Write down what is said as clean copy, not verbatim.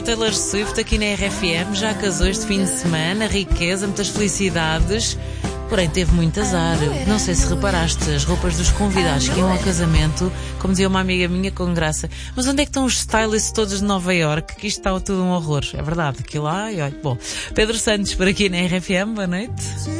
Taylor Swift aqui na RFM, já casou este fim de semana, riqueza, muitas felicidades, porém teve muito azar. Não sei se reparaste, as roupas dos convidados que iam ao casamento, como dizia uma amiga minha com graça, mas onde é que estão os stylists todos de Nova Iorque? Que isto está tudo um horror. É verdade, aquilo lá, e olha, bom. Pedro Santos por aqui na RFM, boa noite.